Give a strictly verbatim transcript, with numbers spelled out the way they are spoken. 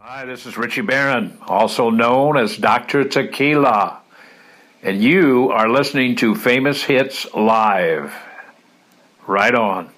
Hi, this is Richie Barron, also known as Doctor Tequila, and you are listening to Famous Hits Live. Right on.